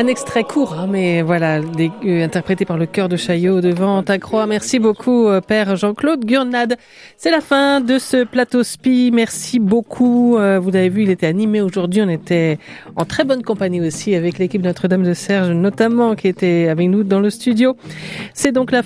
Un extrait court, hein, mais voilà, interprété par le chœur de Chaillot devant ta croix. Merci beaucoup, Père Jean-Claude Gurnade. C'est la fin de ce plateau SPI. Merci beaucoup. Vous avez vu, il était animé aujourd'hui. On était en très bonne compagnie aussi avec l'équipe Notre-Dame de Serge, notamment, qui était avec nous dans le studio. C'est donc la